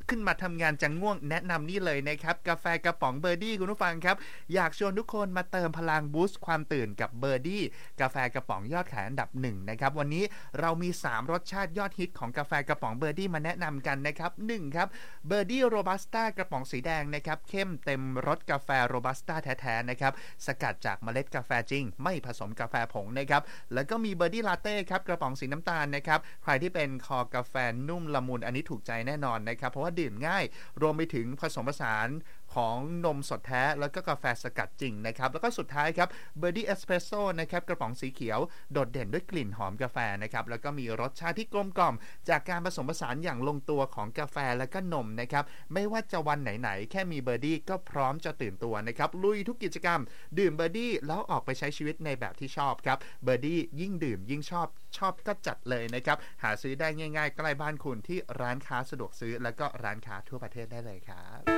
ขึ้นมาทำงานจะง่วงแนะนำนี่เลยนะครับกาแฟกระป๋องเบอร์ดี้คุณผู้ฟังครับอยากชวนทุกคนมาเติมพลังบูสต์ความตื่นกับเบอร์ดี้กาแฟกระป๋องยอดขายอันดับ1นะครับวันนี้เรามี3รสชาติยอดฮิตของกาแฟกระป๋องเบอร์ดี้มาแนะนำกันนะครับ1ครับเบอร์ดี้โรบัสต้ากระป๋องสีแดงนะครับเข้มเต็มรสกาแฟโรบัสต้าแท้ๆนะครับสกัดจากเมล็ดกาแฟจริงไม่ผสมกาแฟผงนะครับแล้วก็มีเบอร์ดี้ลาเต้ครับกระป๋องสีน้ำตาลนะครับใครที่เป็นคอกาแฟนุ่มละมุนอันนี้ถูกใจแน่นอนนะครับเพราะว่าดื่มง่ายรวมไปถึงผสมผสานของนมสดแท้แล้วก็กาแฟสกัดจริงนะครับแล้วก็สุดท้ายครับเบอร์ดี้เอสเปรสโซ่นะครับกระป๋องสีเขียวโดดเด่นด้วยกลิ่นหอมกาแฟนะครับแล้วก็มีรสชาติที่กลมกล่อมจากการผสมผสานอย่างลงตัวของกาแฟและก็นมนะครับไม่ว่าจะวันไหนๆแค่มีเบอร์ดี้ก็พร้อมจะตื่นตัวนะครับลุยทุกกิจกรรมดื่มเบอร์ดี้แล้วออกไปใช้ชีวิตในแบบที่ชอบครับเบอร์ดี้ยิ่งดื่มยิ่งชอบก็จัดเลยนะครับหาซื้อได้ง่ายๆใกล้บ้านคุณที่ร้านค้าสะดวกซื้อแล้วก็ร้านค้าทั่วประเทศได้เลยครับ